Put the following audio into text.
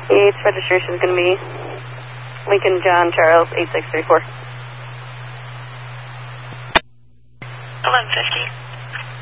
Its registration is going to be Lincoln John Charles 8634. 1150.